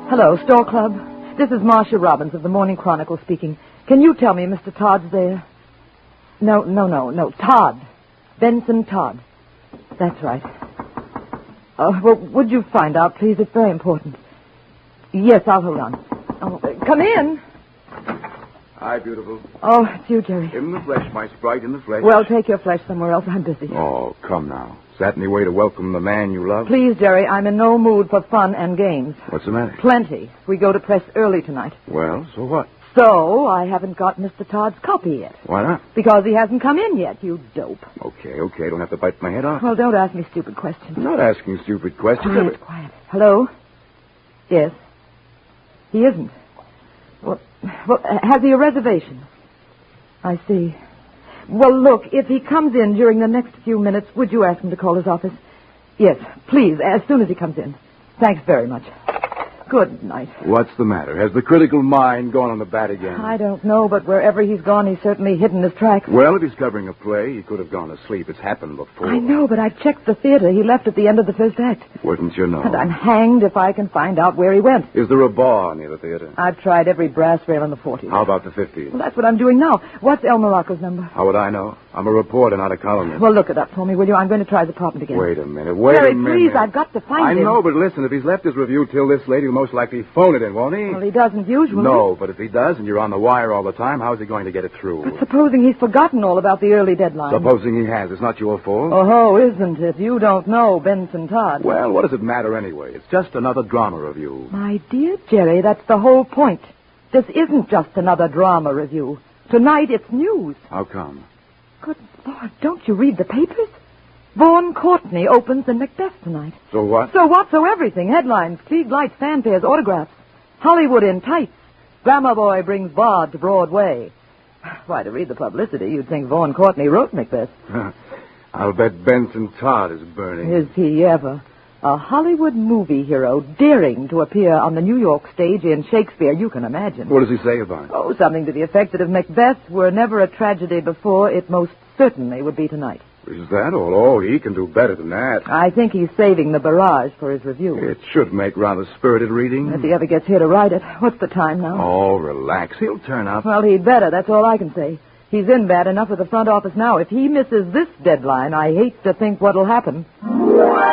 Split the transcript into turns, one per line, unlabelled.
Hello, Store Club. This is Marcia Robbins of the Morning Chronicle speaking. Can you tell me Mr. Todd's there? No. Todd. Benson Todd. That's right. Well, would you find out, please? It's very important. Yes, I'll hold on. Come in.
Hi, beautiful.
Oh, it's you, Jerry.
In the flesh, my sprite, in the flesh.
Well, take your flesh somewhere else. I'm busy.
Oh, come now. Is that any way to welcome the man you love?
Please, Jerry, I'm in no mood for fun and games.
What's the matter?
Plenty. We go to press early tonight.
Well, so what?
So, I haven't got Mr. Todd's copy yet.
Why not?
Because he hasn't come in yet, you dope.
Okay. Don't have to bite my head off.
Well, don't ask me stupid questions.
I'm not asking stupid questions.
Quiet. Hello? Yes. He isn't. Well, has he a reservation? I see. Well, look, if he comes in during the next few minutes, would you ask him to call his office? Yes, please, as soon as he comes in. Thanks very much. Good night.
What's the matter? Has the critical mind gone on the bat again?
I don't know, but wherever he's gone, he's certainly hidden his tracks.
Well, if he's covering a play, he could have gone to sleep. It's happened before.
I know, but I checked the theater. He left at the end of the first act.
Wouldn't you know?
And I'm hanged if I can find out where he went.
Is there a bar near the theater?
I've tried every brass rail in the 40s.
How about the 50s?
Well, that's what I'm doing now. What's El Morocco's number?
How would I know? I'm a reporter, not a columnist.
Well, look it up for me, will you? I'm going to try the apartment again.
Wait a minute.
Jerry, please, I've got to find him.
I know, but listen, if he's left his review till this late, he'll most likely phone it in, won't he?
Well, he doesn't usually.
No, but if he does and you're on the wire all the time, how's he going to get it through?
But supposing he's forgotten all about the early deadline.
Supposing he has. It's not your fault.
Oh, isn't it? You don't know Benson Todd.
Well, what does it matter anyway? It's just another drama review.
My dear Jerry, that's the whole point. This isn't just another drama review. Tonight it's news.
How come?
Good Lord, don't you read the papers? Vaughn Courtney opens in Macbeth tonight.
So what?
So what? So everything. Headlines, Klieg lights, fanfares, autographs. Hollywood in tights. Grammar boy brings bard to Broadway. Why, to read the publicity, you'd think Vaughn Courtney wrote Macbeth.
I'll bet Benson Todd is burning.
Is he ever? A Hollywood movie hero daring to appear on the New York stage in Shakespeare, you can imagine.
What does he say about it?
Oh, something to the effect that if Macbeth were never a tragedy before, it most certainly would be tonight.
Is that all? Oh, he can do better than that.
I think he's saving the barrage for his review.
It should make rather spirited reading.
If he ever gets here to write it. What's the time now?
Oh, relax. He'll turn up.
Well, he'd better. That's all I can say. He's in bad enough with the front office now. If he misses this deadline, I hate to think what'll happen.